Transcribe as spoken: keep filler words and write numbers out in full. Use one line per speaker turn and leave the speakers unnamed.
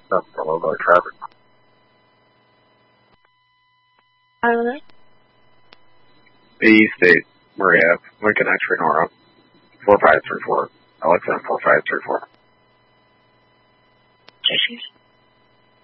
That's a little bit of traffic.
I don't know.
B State, Maria, Lincoln X-ray Nora, four five three four, Alexa four five three four.